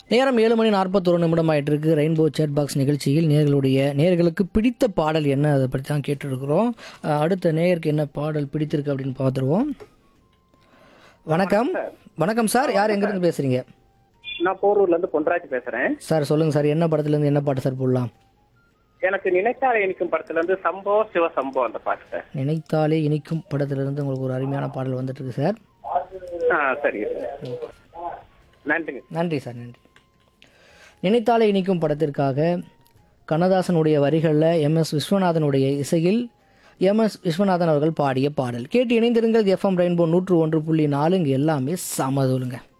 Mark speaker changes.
Speaker 1: நேரம் 7:41 ஆயிட்டு இருக்கு. ரெயின்போ சேட் பாக்ஸ் நிகழ்ச்சியில் நேர்களுக்கு பிடித்த பாடல் என்ன அதை பற்றி தான் கேட்டுருக்குறோம். அடுத்த நேயருக்கு என்ன பாடல் பிடித்திருக்கு அப்படின்னு பார்த்துருவோம். வணக்கம். வணக்கம் சார், யார் எங்கேருந்து பேசுகிறீங்க?
Speaker 2: நான் போரூர்ல இருந்து பொன்ராஜ் பேசுறேன்.
Speaker 1: சார் சொல்லுங்கள் சார், என்ன படத்துலேருந்து என்ன பாட்டு சார் போடலாம்?
Speaker 2: எனக்கு நினைத்தாலே இனிக்கும் படத்துல இருந்து சம்போ சிவசம்போ அந்த பாட்டு சார்.
Speaker 1: நினைத்தாலே இனிக்கும் படத்துலேருந்து உங்களுக்கு ஒரு அருமையான பாடல் வந்துட்டு இருக்கு சார்.
Speaker 2: சரிங்க சார், நன்றிங்க.
Speaker 1: நன்றி சார், நன்றி. நினைத்தாலே இனிக்கும் படத்திற்காக கண்ணதாசனுடைய வரிகளில் எம்எஸ் விஸ்வநாதனுடைய இசையில் எம்எஸ் விஸ்வநாதன் அவர்கள் பாடிய பாடல் கேட்டு இணைந்திருங்கள். FM rainbow 101.4. இங்கே எல்லாமே சமதுலுங்க.